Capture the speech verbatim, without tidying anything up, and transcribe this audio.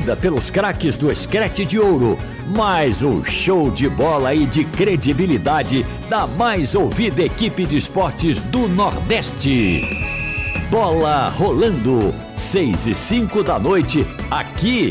torcida pelos craques do Screte de Ouro. Mais um show de bola e de credibilidade da mais ouvida equipe de esportes do Nordeste. Bola rolando, seis e cinco da noite, aqui